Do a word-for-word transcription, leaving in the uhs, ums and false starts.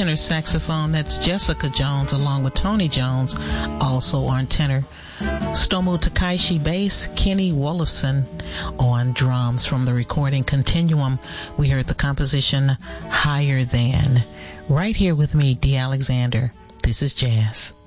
tenor saxophone. That's Jessica Jones along with Tony Jones, also on tenor. Stomu Takaishi bass, Kenny Wolfson on drums. From the recording Continuum, we heard the composition Higher Than. Right here with me, Dee Alexander. This is Jazz.